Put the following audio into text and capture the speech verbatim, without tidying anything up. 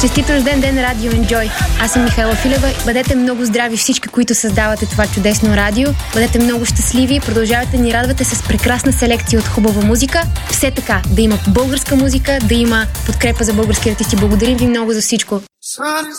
Честит рожден ден, Радио Enjoy! Аз съм Михайла Филева. Бъдете много здрави всички, които създавате това чудесно радио. Бъдете много щастливи и продължавайте да ни радвате с прекрасна селекция от хубава музика. Все така, да има българска музика, да има подкрепа за български артисти. Благодарим ви много за всичко.